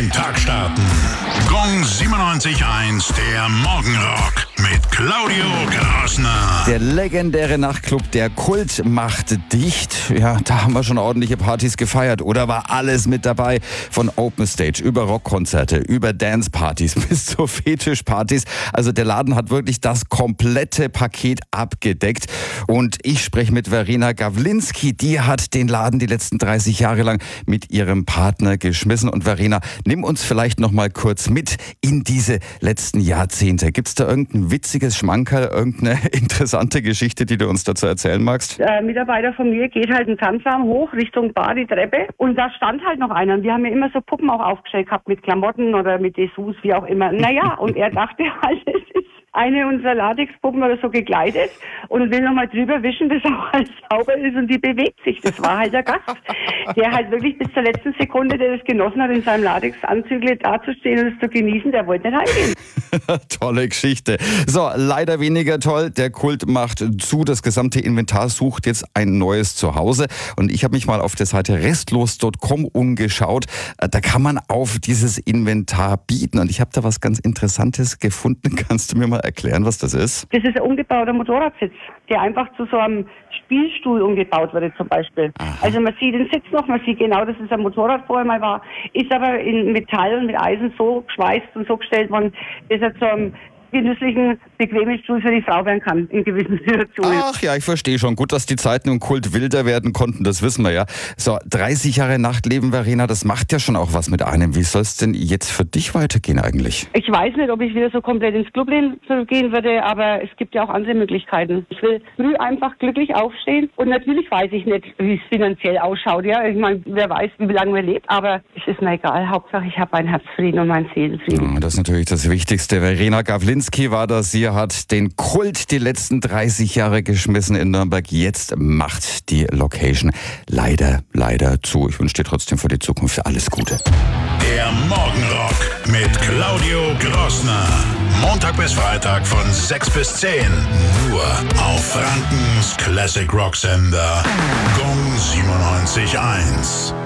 den Tag starten. Gong 97.1, der Morgenrock mit Claudio Grassner. Der legendäre Nachtclub, der Kult macht dicht. Ja, da haben wir schon ordentliche Partys gefeiert. Oder war alles mit dabei? Von Open Stage über Rockkonzerte, über Dancepartys bis zu Fetischpartys. Also der Laden hat wirklich das komplette Paket abgedeckt. Und ich spreche mit Verena Gawlinski. Die hat den Laden die letzten 30 Jahre lang mit ihrem Partner geschmissen. Und Verena, nimm uns vielleicht noch mal kurz mit in diese letzten Jahrzehnte. Gibt's da irgendein witziges Schmankerl, irgendeine interessante Geschichte, die du uns dazu erzählen magst? Mitarbeiter von mir geht halt einen Tanzraum hoch Richtung Bar, die Treppe, und da stand halt noch einer. Und wir haben ja immer so Puppen auch aufgestellt gehabt mit Klamotten oder mit Dessous, wie auch immer. Naja, und er dachte halt, es ist eine unserer Latexpuppen oder so gekleidet und will nochmal drüber wischen, bis auch alles sauber ist, und die bewegt sich. Das war halt der Gast, der halt wirklich bis zur letzten Sekunde, der das genossen hat, in seinem Latexanzügle dazustehen und es zu genießen, der wollte nicht heimgehen. Tolle Geschichte. So, leider weniger toll. Der Kult macht zu. Das gesamte Inventar sucht jetzt ein neues Zuhause. Und ich habe mich mal auf der Seite restlos.com umgeschaut. Da kann man auf dieses Inventar bieten. Und ich habe da was ganz Interessantes gefunden. Kannst du mir mal erklären, was das ist? Das ist ein umgebauter Motorradsitz, der einfach zu so einem Spielstuhl umgebaut wurde zum Beispiel. Aha. Also man sieht den Sitz noch, man sieht genau, dass es ein Motorrad vorher mal war, ist aber in Metall und mit Eisen so geschweißt und so gestellt worden, dass er zu einem genüsslichen, bequemen Stuhl für die Frau werden kann, in gewissen Situationen. Ach ja, ich verstehe schon. Gut, dass die Zeiten im Kult wilder werden konnten, das wissen wir ja. So, 30 Jahre Nachtleben, Verena, das macht ja schon auch was mit einem. Wie soll es denn jetzt für dich weitergehen eigentlich? Ich weiß nicht, ob ich wieder so komplett ins Clubleben zurückgehen würde, aber es gibt ja auch andere Möglichkeiten. Ich will früh einfach glücklich aufstehen, und natürlich weiß ich nicht, wie es finanziell ausschaut. Ja, ich meine, wer weiß, wie lange man lebt, aber es ist mir egal. Hauptsache, ich habe meinen Herzfrieden und meinen Seelenfrieden. Ja, das ist natürlich das Wichtigste. Verena Gawlinski war das. Sie hat den Kult die letzten 30 Jahre geschmissen in Nürnberg. Jetzt macht die Location leider zu. Ich wünsche dir trotzdem für die Zukunft alles Gute. Der Morgenrock mit Claudio Grassner. Montag bis Freitag von 6 bis 10. Nur auf Frankens Classic Rock Sender. Gong 97.1.